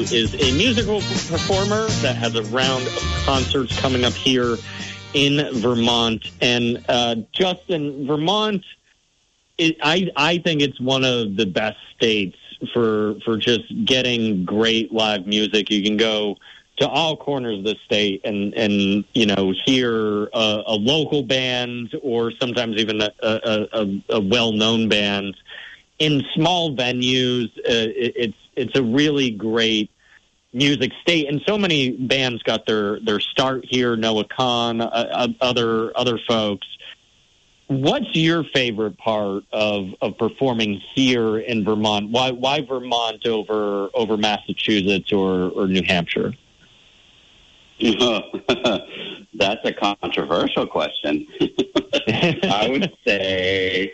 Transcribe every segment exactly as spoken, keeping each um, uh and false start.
is a musical performer that has a round of concerts coming up here in Vermont. And uh, Justin, Vermont, it, I I think it's one of the best states for for just getting great live music. You can go to all corners of the state and, and you know, hear a, a local band or sometimes even a, a, a, a well-known band in small venues. Uh, it, it's it's a really great music state, and so many bands got their, their start here. Noah Kahan, uh, other other folks. What's your favorite part of, of performing here in Vermont? Why why Vermont over over Massachusetts or, or New Hampshire? That's a controversial question. I would say,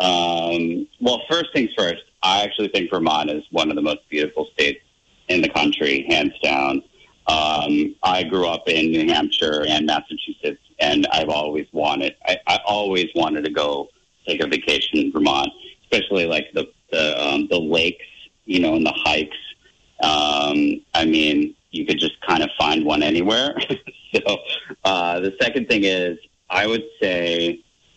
um, well, first things first, I actually think Vermont is one of the most beautiful states in the country, hands down. Um, I grew up in New Hampshire and Massachusetts, and I've always wanted, I, I always wanted to go take a vacation in Vermont, especially like the, the, um, the lakes, you know, and the hikes. Um, I mean, you could just kind of find one anywhere. so uh, the second thing is, I would say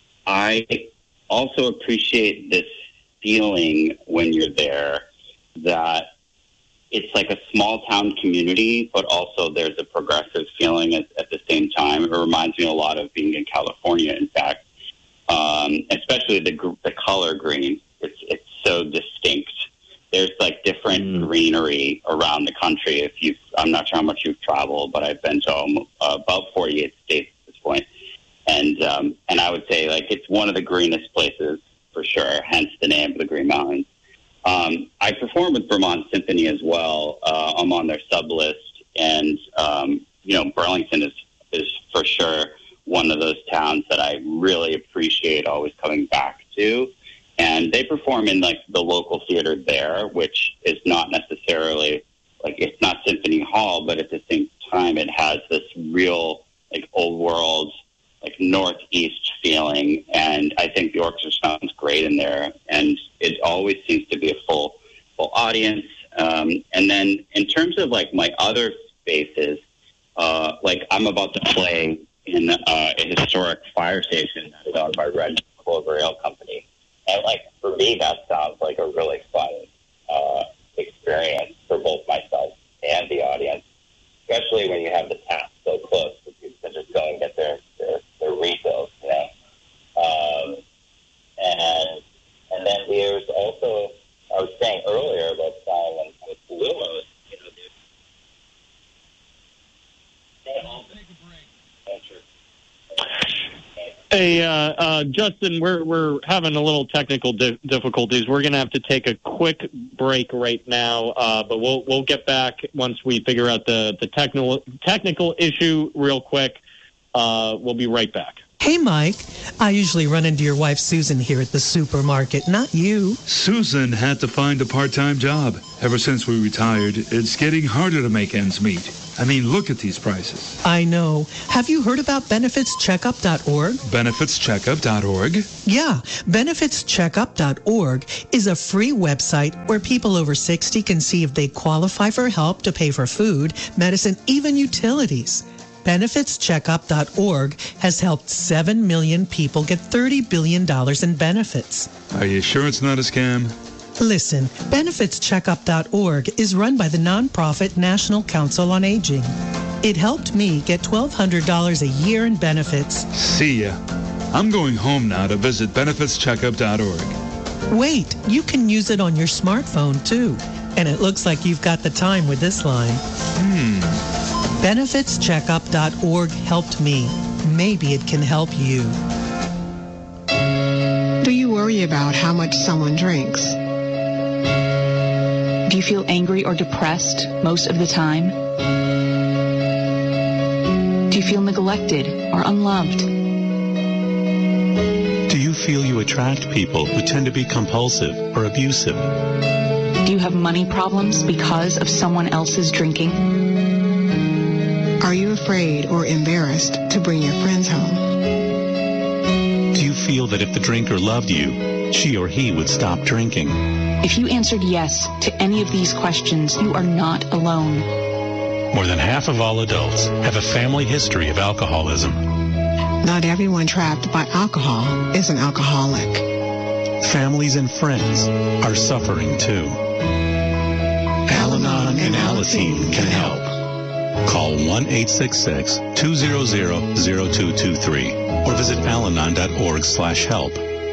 I also appreciate this feeling when you're there that it's like a small town community, but also there's a progressive feeling at, at the same time. It reminds me a lot of being in California, in fact, um, especially the the color green. It's it's so distinct. There's like different mm. greenery around the country. If you, I'm not sure how much you've traveled, but I've been to um, uh, about forty-eight states at this point, and um, and I would say like it's one of the greenest places for sure. Hence the name of the Green Mountains. Um, I perform with Vermont Symphony as well. Uh, I'm on their sub list, and um, you know Burlington is is for sure one of those towns that I really appreciate always coming back to. And they perform in like the local theater there, which is not necessarily like it's not Symphony Hall, but at the same time it has this real like old world, like northeast feeling. And I think the orchestra sounds great in there, and it always seems to be a full full audience. Um, and then in terms of like my other spaces, uh, like I'm about to play in uh, a historic fire station that is owned by Red Clover Ale Company. And, like, for me, that sounds like a really fun uh, experience for both myself and the audience, especially when you have the tap so close. People can just go and get their, their, their refills, you know. Um, and and then there's also, I was saying earlier about playing with Lumos, you know, they all take a break. Hey, uh, uh, Justin, we're we're having a little technical di- difficulties. We're going to have to take a quick break right now, uh, but we'll we'll get back once we figure out the the technical technical issue real quick. Uh, we'll be right back. Hey, Mike. I usually run into your wife, Susan, here at the supermarket, not you. Susan had to find a part-time job. Ever since we retired, it's getting harder to make ends meet. I mean, look at these prices. I know. Have you heard about benefits checkup dot org? benefits checkup dot org? Yeah. benefits checkup dot org is a free website where people over sixty can see if they qualify for help to pay for food, medicine, even utilities. benefits checkup dot org has helped seven million people get thirty billion dollars in benefits. Are you sure it's not a scam? Listen, benefits checkup dot org is run by the nonprofit National Council on Aging. It helped me get twelve hundred dollars a year in benefits. See ya. I'm going home now to visit benefits checkup dot org. Wait, you can use it on your smartphone too. And it looks like you've got the time with this line. Hmm. benefits checkup dot org helped me. Maybe it can help you. Do you worry about how much someone drinks? Do you feel angry or depressed most of the time? Do you feel neglected or unloved? Do you feel you attract people who tend to be compulsive or abusive? Do you have money problems because of someone else's drinking? Are you afraid or embarrassed to bring your friends home? Do you feel that if the drinker loved you, she or he would stop drinking? If you answered yes to any of these questions, you are not alone. More than half of all adults have a family history of alcoholism. Not everyone trapped by alcohol is an alcoholic. Families and friends are suffering too. Al-Anon and Alateen can help. Call one eight six six, two zero zero, zero two two three or visit alanon.org slash help.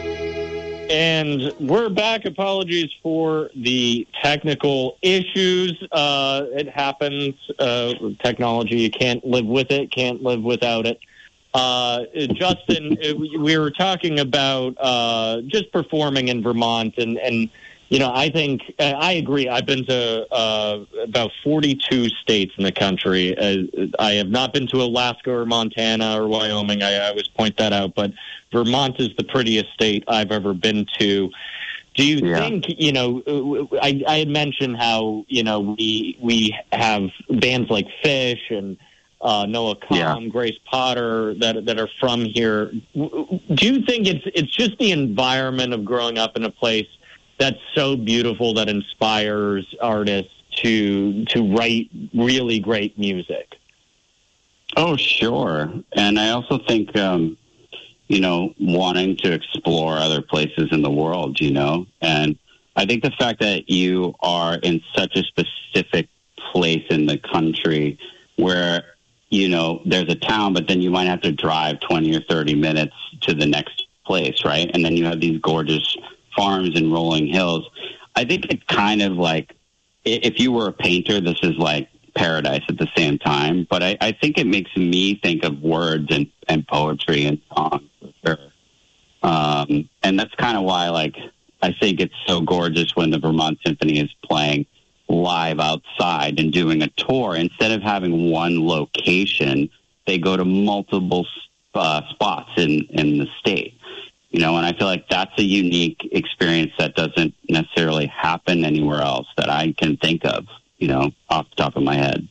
And we're back. Apologies for the technical issues. Uh, it happens. Uh, technology, you can't live with it, can't live without it. Uh, Justin, we were talking about uh, just performing in Vermont, and, and you know, I think, I agree. I've been to uh, about forty-two states in the country. Uh, I have not been to Alaska or Montana or Wyoming. I, I always point that out, but Vermont is the prettiest state I've ever been to. Do you yeah. think, you know, I, I had mentioned how, you know, we we have bands like Fish and uh, Noah Kahan, yeah. Grace Potter that that are from here. Do you think it's it's just the environment of growing up in a place that's so beautiful that inspires artists to to write really great music? Oh, sure. And I also think, um, you know, wanting to explore other places in the world, you know, and I think the fact that you are in such a specific place in the country where, you know, there's a town, but then you might have to drive twenty or thirty minutes to the next place, right? And then you have these gorgeous farms and rolling hills. I think it's kind of like, if you were a painter, this is like paradise at the same time. But I, I think it makes me think of words and, and poetry and songs, for sure. Um, and that's kind of why, like, I think it's so gorgeous when the Vermont Symphony is playing live outside and doing a tour. Instead of having one location, they go to multiple uh, spots in, in the state. You know, and I feel like that's a unique experience that doesn't necessarily happen anywhere else that I can think of, you know, off the top of my head.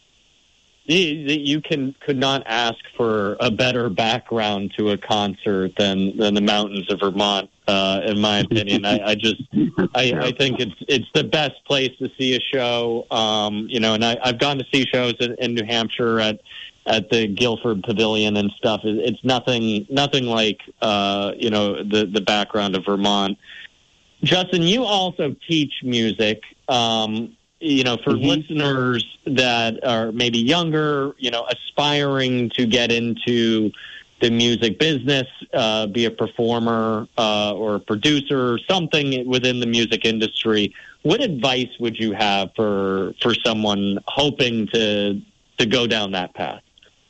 You can could not ask for a better background to a concert than, than the mountains of Vermont, uh, in my opinion. I, I just, I, I think it's it's the best place to see a show. Um, you know, and I, I've gone to see shows in, in New Hampshire at. at the Guilford Pavilion and stuff. It's nothing, nothing like, uh, you know, the, the background of Vermont. Justin, you also teach music, um, you know, for mm-hmm. listeners that are maybe younger, you know, aspiring to get into the music business, uh, be a performer, uh, or a producer or something within the music industry. What advice would you have for, for someone hoping to, to go down that path?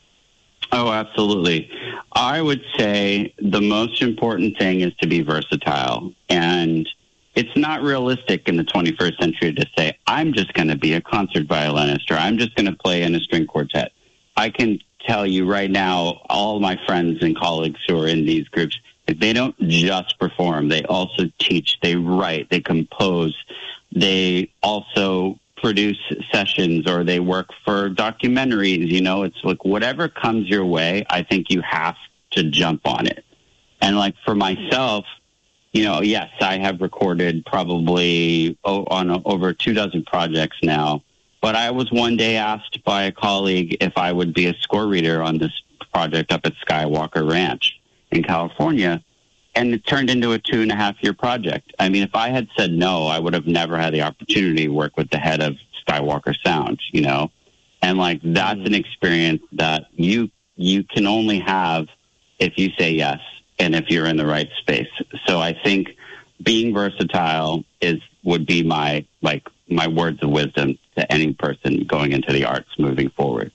Oh, absolutely. I would say the most important thing is to be versatile. And it's not realistic in the twenty-first century to say, I'm just going to be a concert violinist or I'm just going to play in a string quartet. I can tell you right now, all my friends and colleagues who are in these groups, they don't just perform. They also teach, they write, they compose, they also produce sessions, or they work for documentaries. You know, it's like whatever comes your way, I think you have to jump on it. And like for myself, you know, yes, I have recorded probably oh, on a, over two dozen projects now, but I was one day asked by a colleague if I would be a score reader on this project up at Skywalker Ranch in California. And it turned into a two and a half year project. I mean, if I had said no, I would have never had the opportunity to work with the head of Skywalker Sound, you know? And like, that's an experience that you, you can only have if you say yes and if you're in the right space. So I think being versatile is, would be my, like my words of wisdom to any person going into the arts moving forward.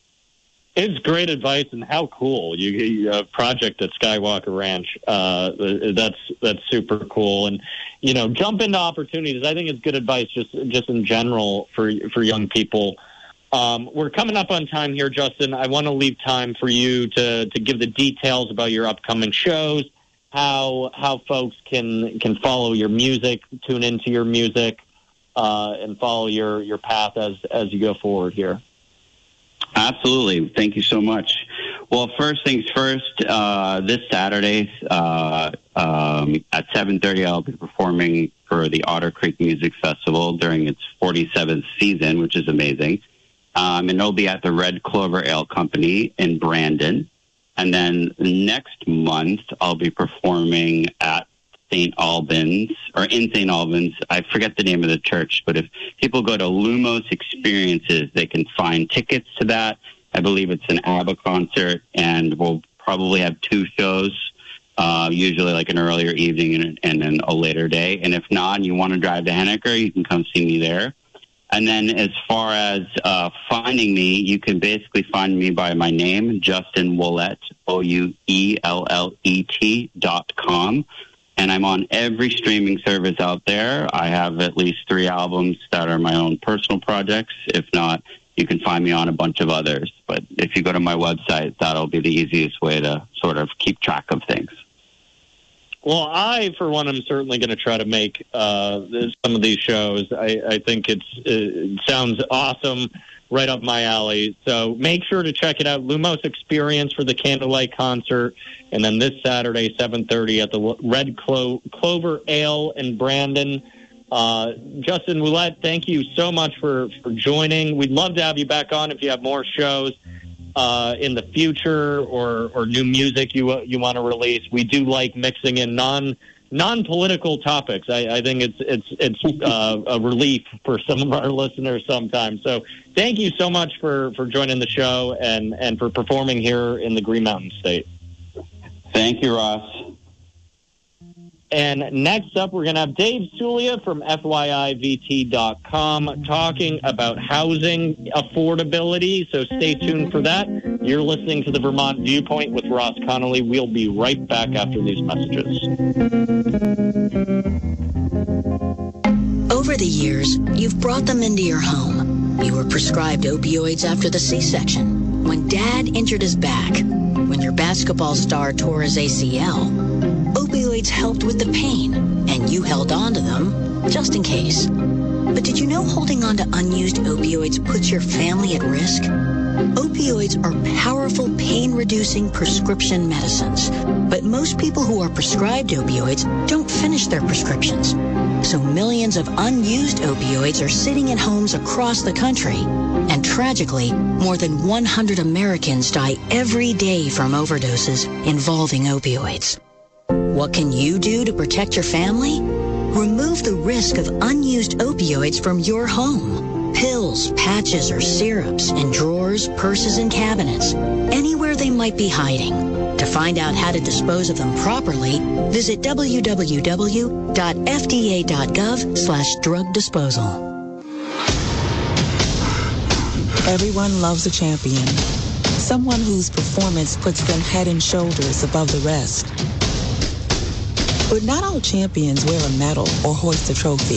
It's great advice, and how cool you, you a project at Skywalker Ranch. Uh, that's that's super cool, and you know, jump into opportunities. I think it's good advice, just just in general for for young people. Um, we're coming up on time here, Justin. I want to leave time for you to to give the details about your upcoming shows, how how folks can can follow your music, tune into your music, uh, and follow your your path as as you go forward here. Absolutely. Thank you so much. Well, first things first, uh, this Saturday uh, um, at seven thirty, I'll be performing for the Otter Creek Music Festival during its forty-seventh season, which is amazing. Um, and it'll be at the Red Clover Ale Company in Brandon. And then next month, I'll be performing at Saint Albans, or in Saint Albans. I forget the name of the church, but if people go to Lumos Experiences, they can find tickets to that. I believe it's an ABBA concert, and we'll probably have two shows, uh, usually like an earlier evening and, and then a later day. And if not, and you want to drive to Henniker, you can come see me there. And then as far as uh, finding me, you can basically find me by my name, Justin Ouellet, O U E L L E T dot com. And I'm on every streaming service out there. I have at least three albums that are my own personal projects. If not, you can find me on a bunch of others. But if you go to my website, that'll be the easiest way to sort of keep track of things. Well, I, for one, am certainly going to try to make uh, some of these shows. I, I think it's, it sounds awesome, right up my alley. So make sure to check it out. Lumos Experience for the Candlelight concert. And then this Saturday, seven thirty at the Red Clo- Clover Ale in Brandon. Uh, Justin Ouellet, thank you so much for, for joining. We'd love to have you back on if you have more shows uh, in the future or, or new music you you want to release. We do like mixing in non non-political topics. I, I think it's it's it's uh, a relief for some of our listeners sometimes. So thank you so much for, for joining the show and, and for performing here in the Green Mountain State. Thank you, Ross. And next up, we're going to have Dave Sulia from F Y I V T dot com talking about housing affordability. So stay tuned for that. You're listening to the Vermont Viewpoint with Ross Connolly. We'll be right back after these messages. Over the years, you've brought them into your home. You were prescribed opioids after the C-section, when Dad injured his back, when your basketball star tore his A C L. Opioids helped with the pain, and you held on to them just in case. But did you know holding on to unused opioids puts your family at risk? Opioids are powerful pain-reducing prescription medicines, but most people who are prescribed opioids don't finish their prescriptions. So millions of unused opioids are sitting in homes across the country. And tragically, more than one hundred Americans die every day from overdoses involving opioids. What can you do to protect your family? Remove the risk of unused opioids from your home. Pills, patches, or syrups in drawers, purses, and cabinets, anywhere they might be hiding. To find out how to dispose of them properly, visit w w w dot f d a dot gov slash drug disposal. Everyone loves a champion, someone whose performance puts them head and shoulders above the rest. But not all champions wear a medal or hoist a trophy.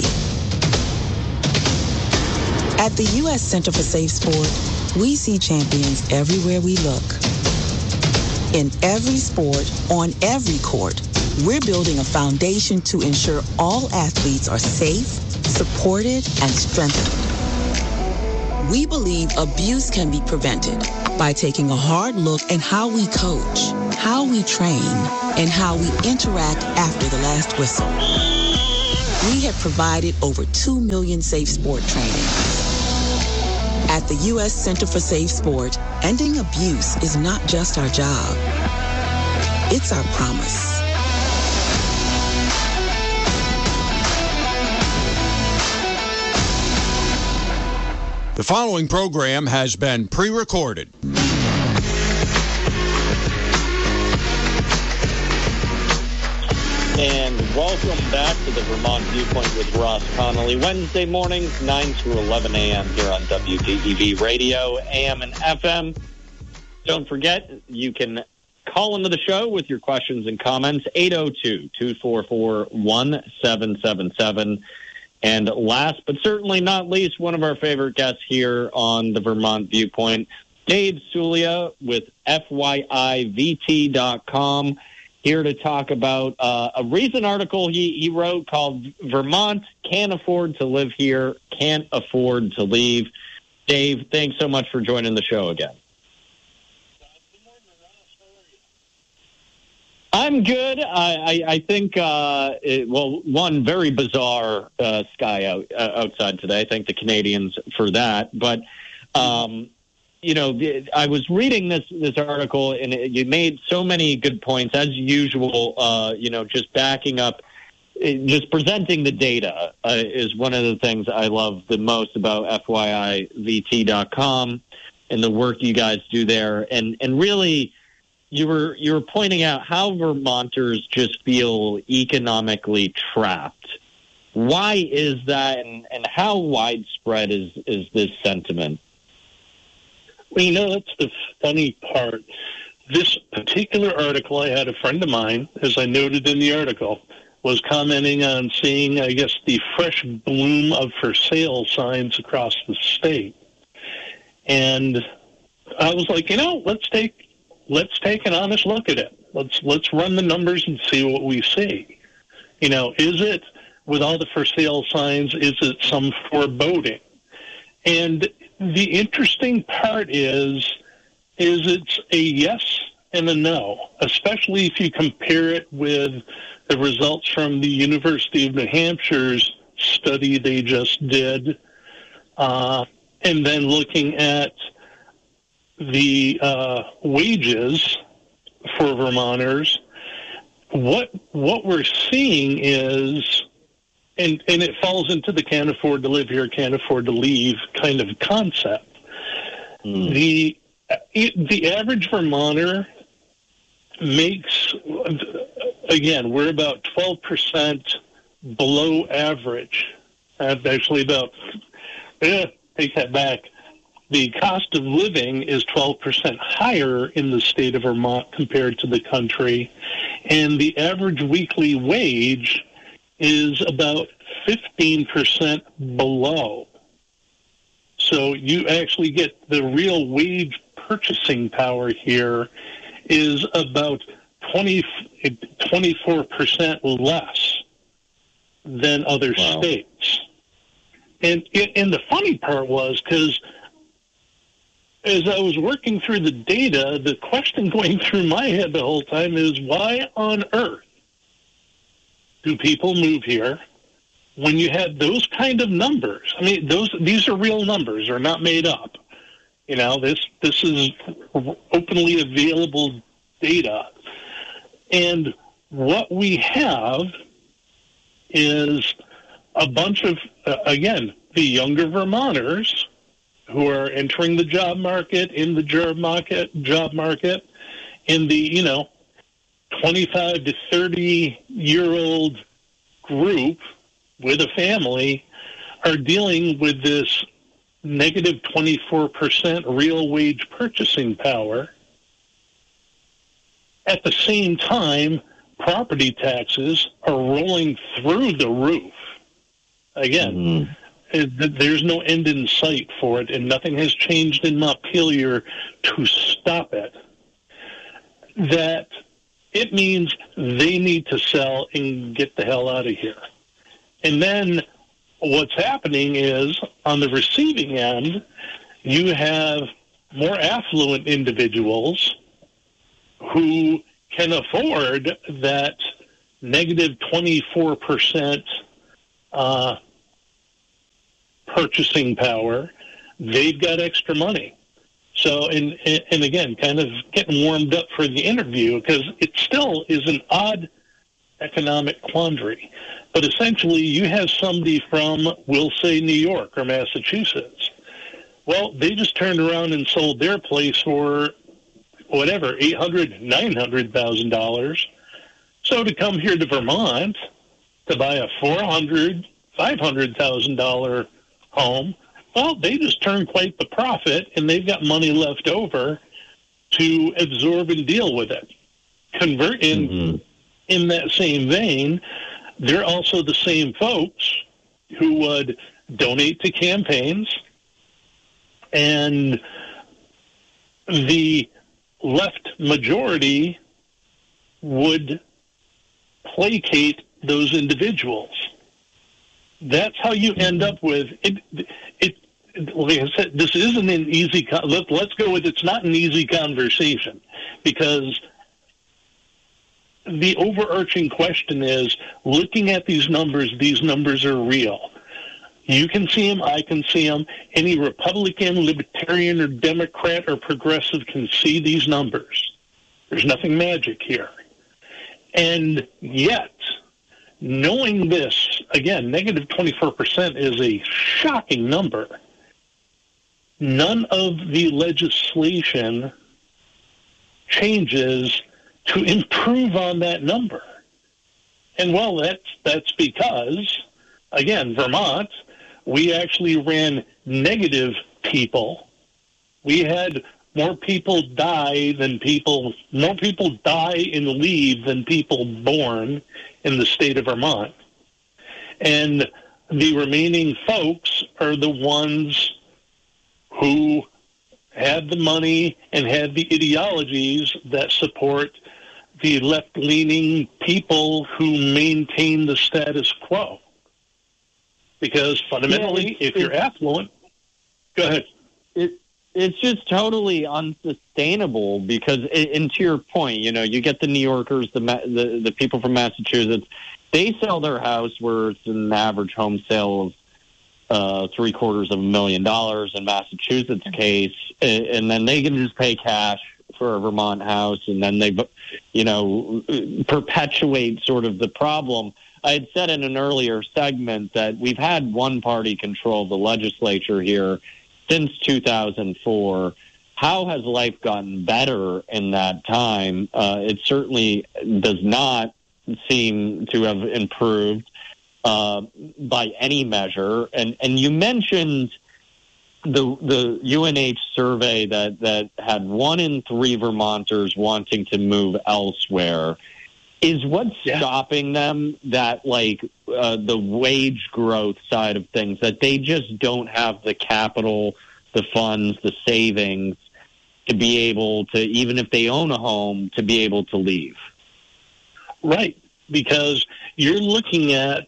At the U S Center for Safe Sport, we see champions everywhere we look. In every sport, on every court, we're building a foundation to ensure all athletes are safe, supported, and strengthened. We believe abuse can be prevented by taking a hard look at how we coach, how we train, and how we interact after the last whistle. We have provided over two million safe sport trainings. At the U S Center for Safe Sport, ending abuse is not just our job. It's our promise. The following program has been pre-recorded. And welcome back to the Vermont Viewpoint with Ross Connolly. Wednesday mornings, nine through eleven a.m. here on W D E V Radio, A M and F M. Don't forget, you can call into the show with your questions and comments, eight oh two, two four four, one seven seven seven. And last but certainly not least, one of our favorite guests here on the Vermont Viewpoint, Dave Sulia with F Y I V T dot com, here to talk about uh, a recent article he, he wrote called Vermont Can't Afford to Live Here, Can't Afford to Leave. Dave, thanks so much for joining the show again. I'm good. I, I, I think, uh, it, well, one very bizarre uh, sky out uh, outside today. Thank the Canadians for that. But, um, you know, I was reading this this article, and it, you made so many good points, as usual, uh, you know, just backing up, just presenting the data uh, is one of the things I love the most about F Y I V T dot com and the work you guys do there. And, and really... You were you were pointing out how Vermonters just feel economically trapped. Why is that, and, and how widespread is, is this sentiment? Well, you know, that's the funny part. This particular article, I had a friend of mine, as I noted in the article, was commenting on seeing, I guess, the fresh bloom of for sale signs across the state. And I was like, you know, let's take... Let's take an honest look at it. Let's let's run the numbers and see what we see. You know, is it, with all the for sale signs, is it some foreboding? And the interesting part is, is it's a yes and a no, especially if you compare it with the results from the University of New Hampshire's study they just did, uh, and then looking at the uh, wages for Vermonters. What what we're seeing is, and, and it falls into the can't afford to live here, can't afford to leave kind of concept. Mm. The it, the average Vermonter makes, again, we're about twelve percent below average. That's actually about, eh, take that back. The cost of living is twelve percent higher in the state of Vermont compared to the country, and the average weekly wage is about fifteen percent below. So you actually get the real wage purchasing power here is about twenty, twenty-four percent less than other wow. states. And, and the funny part was, because as I was working through the data, the question going through my head the whole time is, why on earth do people move here when you had those kind of numbers? I mean, those these are real numbers, they're not made up. You know, this this is openly available data. And what we have is a bunch of, uh, again, the younger Vermonters who are entering the job market, in the job market, job market, in the, you know, twenty-five to thirty-year-old group with a family are dealing with this negative twenty-four percent real wage purchasing power. At the same time, property taxes are rolling through the roof. Again, mm-hmm. There's no end in sight for it, and nothing has changed in Montpelier to stop it. That it means they need to sell and get the hell out of here. And then what's happening is, on the receiving end, you have more affluent individuals who can afford that negative twenty-four percent uh, purchasing power. They've got extra money. So, and, and again, kind of getting warmed up for the interview, because it still is an odd economic quandary. But essentially, you have somebody from, we'll say, New York or Massachusetts. Well, they just turned around and sold their place for whatever, eight hundred thousand dollars, nine hundred thousand dollars. So to come here to Vermont to buy a four hundred thousand dollars, five hundred thousand dollars home, well, they just turned quite the profit, and they've got money left over to absorb and deal with it. Convert in, mm-hmm. in that same vein, they're also the same folks who would donate to campaigns, and the left majority would placate those individuals. That's how you end up with it. It, it like I said, this isn't an easy. Let, let's go with it's not an easy conversation, because the overarching question is, looking at these numbers, these numbers are real. You can see them, I can see them. Any Republican, Libertarian, or Democrat or progressive can see these numbers. There's nothing magic here. And yet, knowing this, again, negative twenty-four percent is a shocking number. None of the legislation changes to improve on that number. And, well, that's, that's because, again, Vermont, we actually ran negative people. We had more people die than people, more people die and leave than people born in the state of Vermont. And the remaining folks are the ones who had the money and had the ideologies that support the left-leaning people who maintain the status quo. Because fundamentally, yeah, if you're affluent, go ahead. It, it's just totally unsustainable because, and to your point, you know, you get the New Yorkers, the, the the people from Massachusetts, they sell their house where it's an average home sale of uh, three quarters of a million dollars in Massachusetts case, and then they can just pay cash for a Vermont house, and then they, you know, perpetuate sort of the problem. I had said in an earlier segment that we've had one party control the legislature here since two thousand four. How has life gotten better in that time? Uh, it certainly does not seem to have improved uh, by any measure. And and you mentioned the the U N H survey that, that had one in three Vermonters wanting to move elsewhere. Is what's yeah. stopping them that, like, uh, the wage growth side of things, that they just don't have the capital, the funds, the savings to be able to, even if they own a home, to be able to leave? Right, because you're looking at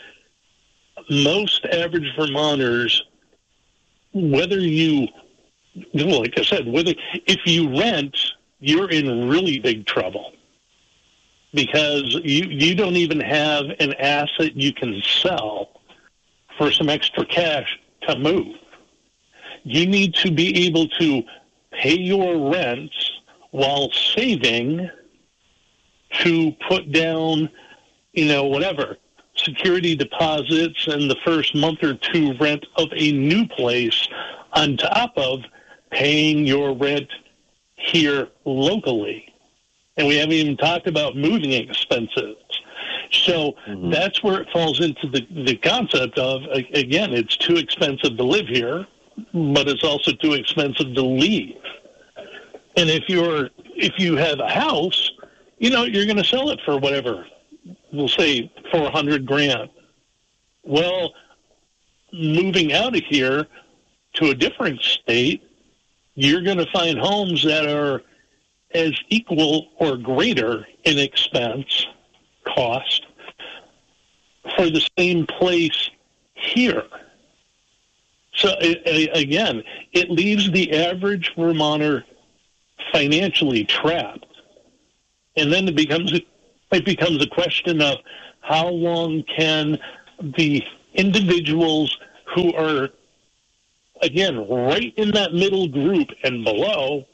most average Vermonters, whether you, like I said, whether if you rent, you're in really big trouble. Because you, you don't even have an asset you can sell for some extra cash to move. You need to be able to pay your rent while saving to put down, you know, whatever, security deposits and the first month or two rent of a new place on top of paying your rent here locally. And we haven't even talked about moving expenses. So mm-hmm. that's where it falls into the, the concept of, again, it's too expensive to live here, but it's also too expensive to leave. And if you're if you have a house, you know, you're going to sell it for whatever, we'll say four hundred grand. Well, moving out of here to a different state, you're going to find homes that are as equal or greater in expense cost for the same place here. So it, it, again, it leaves the average Vermonter financially trapped, and then it becomes a, it becomes a question of how long can the individuals who are, again, right in that middle group and below,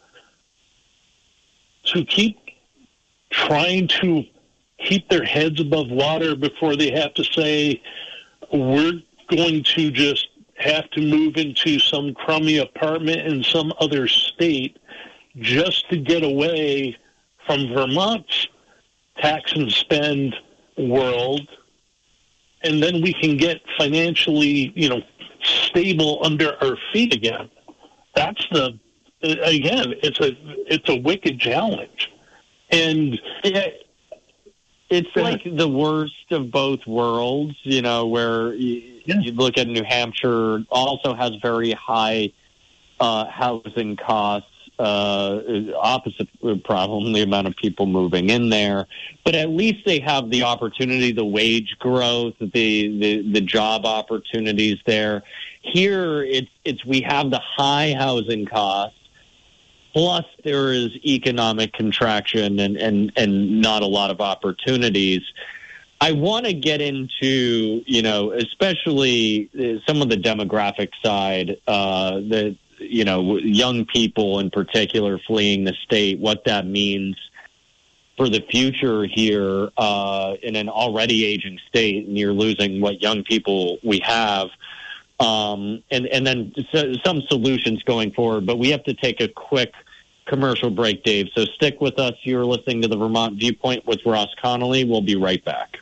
to keep trying to keep their heads above water before they have to say, we're going to just have to move into some crummy apartment in some other state just to get away from Vermont's tax and spend world, and then we can get financially, you know, stable under our feet again. That's the Again, it's a it's a wicked challenge, and it, it's like the worst of both worlds. You know, where you, yeah. you look at New Hampshire, also has very high uh, housing costs. Uh, opposite problem, the amount of people moving in there, but at least they have the opportunity, the wage growth, the the, the job opportunities there. Here, it's it's we have the high housing costs. plus there is economic contraction and, and, and not a lot of opportunities. I want to get into, you know, especially some of the demographic side, uh, the, you know, young people in particular fleeing the state, what that means for the future here uh, in an already aging state, and you're losing what young people we have, um, and, and then so, some solutions going forward. But we have to take a quick commercial break, Dave. So stick with us. You're listening to the Vermont Viewpoint with Ross Connolly. We'll be right back.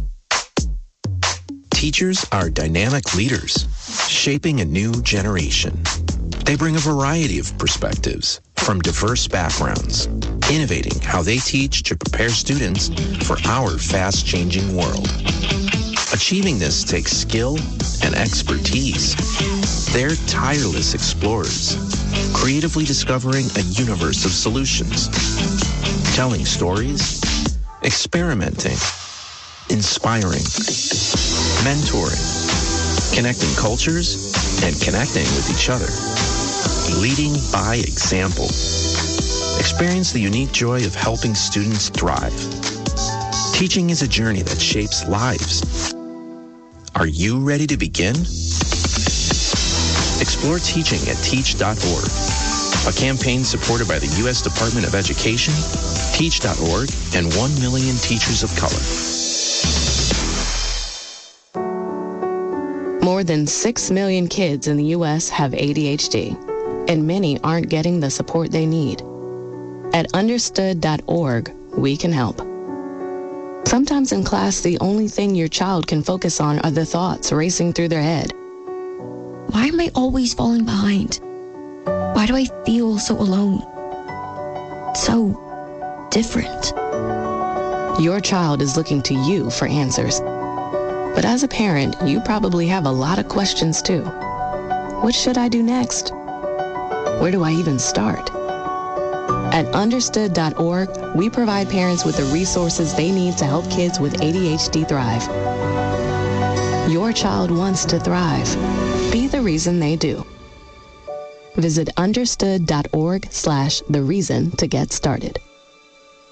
Teachers are dynamic leaders, shaping a new generation. They bring a variety of perspectives from diverse backgrounds, innovating how they teach to prepare students for our fast-changing world. Achieving this takes skill and expertise. They're tireless explorers, creatively discovering a universe of solutions, telling stories, experimenting, inspiring, mentoring, connecting cultures, and connecting with each other. Leading by example. Experience the unique joy of helping students thrive. Teaching is a journey that shapes lives. Are you ready to begin? Explore teaching at teach dot org, a campaign supported by the U S Department of Education, teach dot org, and one million teachers of color. More than six million kids in the U S have A D H D, and many aren't getting the support they need. At understood dot org, we can help. Sometimes in class, the only thing your child can focus on are the thoughts racing through their head. Why am I always falling behind? Why do I feel so alone? So different. Your child is looking to you for answers. But as a parent, you probably have a lot of questions too. What should I do next? Where do I even start? At understood dot org, we provide parents with the resources they need to help kids with A D H D thrive. Your child wants to thrive. Be the reason they do. Visit understood dot org slash the reason to get started.